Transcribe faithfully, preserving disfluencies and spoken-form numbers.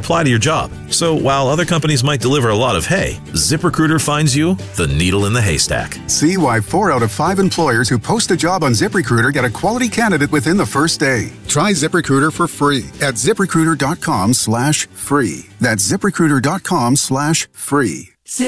apply to your job. So while other companies might deliver a lot of hay, ZipRecruiter finds you the needle in the haystack. See why four out of five employers who post a job on ZipRecruiter get a quality candidate within the first day. Try ZipRecruiter for free at ZipRecruiter.com slash free. That's ZipRecruiter.com slash free.